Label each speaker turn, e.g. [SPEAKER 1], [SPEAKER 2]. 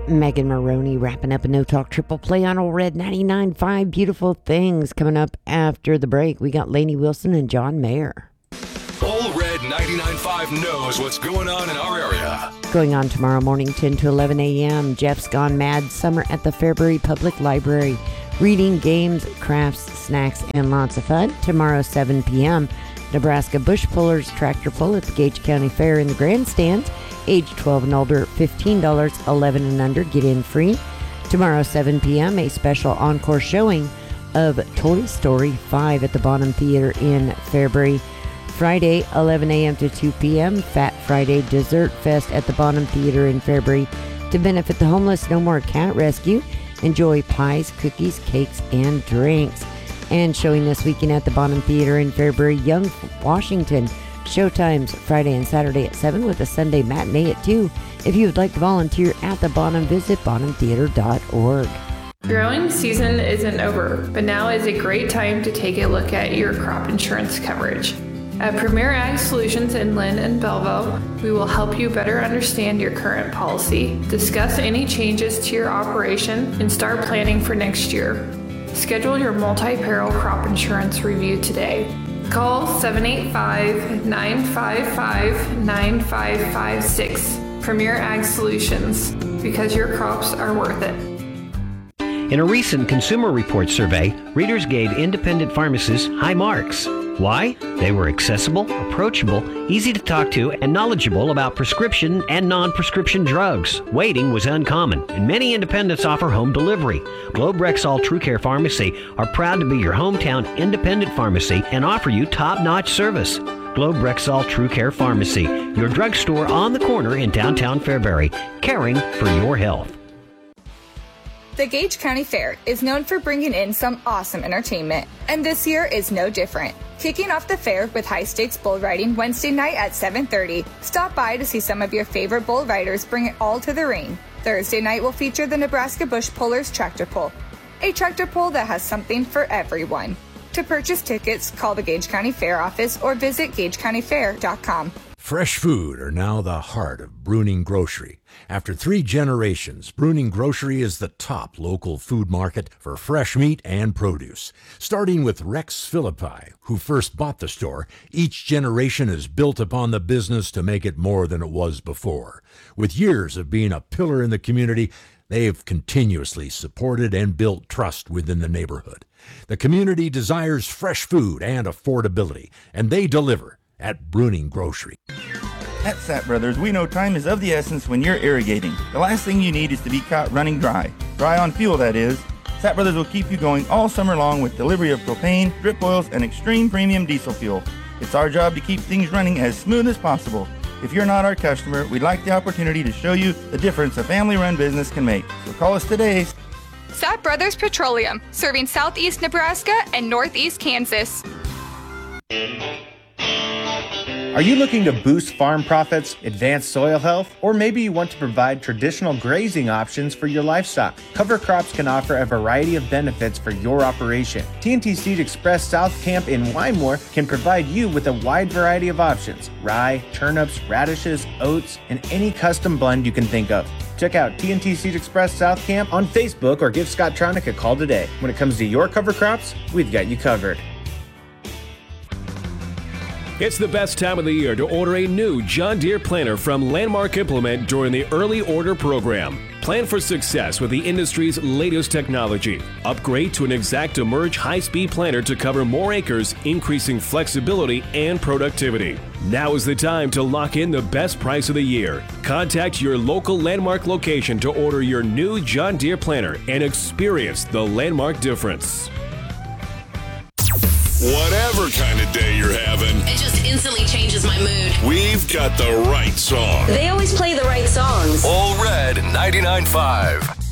[SPEAKER 1] Megan Maroney wrapping up a No Talk Triple Play on Old Red 99.5. Beautiful things coming up after the break. We got Lainey Wilson and John Mayer.
[SPEAKER 2] Old Red 99.5 knows what's going on in our area.
[SPEAKER 1] Going on tomorrow morning, 10 to 11 a.m., Jeff's Gone Mad Summer at the Fairbury Public Library. Reading, games, crafts, snacks, and lots of fun. Tomorrow, 7 p.m., Nebraska Bush Pullers Tractor Pull at the Gage County Fair in the grandstands. Age 12 and older, $15, 11 and under, get in free. Tomorrow, 7 p.m., a special encore showing of Toy Story 5 at the Bonham Theater in Fairbury. Friday, 11 a.m. to 2 p.m., Fat Friday Dessert Fest at the Bonham Theater in Fairbury. To benefit the homeless, No More Cat Rescue. Enjoy pies, cookies, cakes, and drinks. And showing this weekend at the Bonham Theater in Fairbury, Young Washington. Showtimes Friday and Saturday at 7 with a Sunday matinee at 2. If you would like to volunteer at the Bonham, visit bonhamtheater.org.
[SPEAKER 3] Growing season isn't over, but now is a great time to take a look at your crop insurance coverage. At Premier Ag Solutions in Lynn and Belleville, we will help you better understand your current policy, discuss any changes to your operation, and start planning for next year. Schedule your multi-peril crop insurance review today. Call 785-955-9556. Premier Ag Solutions, because your crops are worth it.
[SPEAKER 4] In a recent Consumer Reports survey, readers gave independent pharmacists high marks. Why? They were accessible, approachable, easy to talk to, and knowledgeable about prescription and non-prescription drugs. Waiting was uncommon, and many independents offer home delivery. Globe Rexall True Care Pharmacy are proud to be your hometown independent pharmacy and offer you top-notch service. Globe Rexall True Care Pharmacy, your drugstore on the corner in downtown Fairbury, caring for your health.
[SPEAKER 5] The Gage County Fair is known for bringing in some awesome entertainment, and this year is no different. Kicking off the fair with high-stakes bull riding Wednesday night at 7:30. Stop by to see some of your favorite bull riders bring it all to the ring. Thursday night will feature the Nebraska Bush Pullers Tractor Pull, a tractor pull that has something for everyone. To purchase tickets, call the Gage County Fair office or visit gagecountyfair.com.
[SPEAKER 6] Fresh food are now the heart of Bruning Grocery. After 3 generations, Bruning Grocery is the top local food market for fresh meat and produce. Starting with Rex Philippi, who first bought the store, each generation has built upon the business to make it more than it was before. With years of being a pillar in the community, they have continuously supported and built trust within the neighborhood. The community desires fresh food and affordability, and they deliver at Bruning Grocery.
[SPEAKER 7] At Sapp Brothers, we know time is of the essence when you're irrigating. The last thing you need is to be caught running dry. Dry on fuel, that is. Sapp Brothers will keep you going all summer long with delivery of propane, drip oils, and extreme premium diesel fuel. It's our job to keep things running as smooth as possible. If you're not our customer, we'd like the opportunity to show you the difference a family-run business can make. So call us today.
[SPEAKER 5] Sapp Brothers Petroleum, serving southeast Nebraska and northeast Kansas.
[SPEAKER 8] Are you looking to boost farm profits, advance soil health, or maybe you want to provide traditional grazing options for your livestock? Cover Crops can offer a variety of benefits for your operation. TNT Seed Express South Camp in Wymore can provide you with a wide variety of options: rye, turnips, radishes, oats, and any custom blend you can think of. Check out TNT Seed Express South Camp on Facebook or give Scott Tronick a call today. When it comes to your cover crops, we've got you covered.
[SPEAKER 9] It's the best time of the year to order a new John Deere planter from Landmark Implement during the Early Order Program. Plan for success with the industry's latest technology. Upgrade to an Exact Emerge high-speed planter to cover more acres, increasing flexibility and productivity. Now is the time to lock in the best price of the year. Contact your local Landmark location to order your new John Deere planter and experience the Landmark difference.
[SPEAKER 2] Whatever kind of day you're having,
[SPEAKER 10] it just instantly changes my mood.
[SPEAKER 2] We've got the right song.
[SPEAKER 10] They always play the right songs.
[SPEAKER 2] Old Red 99.5.